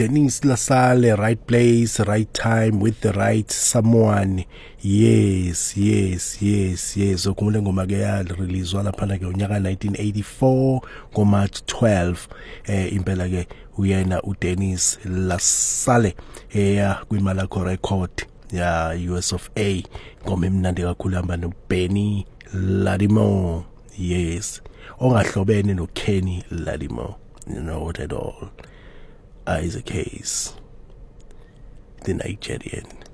Dennis Lasale, right place, right time, with the right someone. Yes. Okumule ngoma ke ya release laphana ke unyaka 1984 ngo March 12. Impela ke uyena uDennis Lasale kwiMalaco record ya US of A. Ngoma emnandi kakhulu hamba noBenny Ladimo. Yes. Ongahlobene noKenny Ladimo. Not at all. Isaac Hayes, the Nigerian.